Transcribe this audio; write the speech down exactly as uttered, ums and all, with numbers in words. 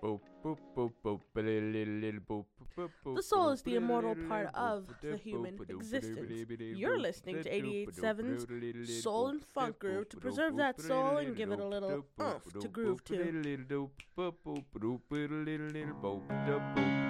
The soul is the immortal part of the human existence. You're listening to eighty-eight point seven's Soul and Funk Groove to preserve that soul and give it a little oomph to groove to.